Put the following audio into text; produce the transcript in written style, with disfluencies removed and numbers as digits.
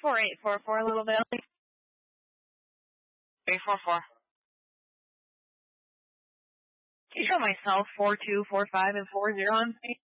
4844, Little Valley. 844. Can you show myself 4245 and 40 on me?